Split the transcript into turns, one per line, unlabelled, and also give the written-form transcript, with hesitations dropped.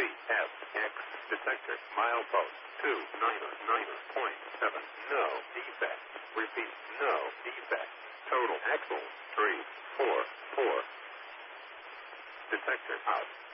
CFX detector milepost 299.7. No defect. Repeat, no defect. Total axle 344. Detector out.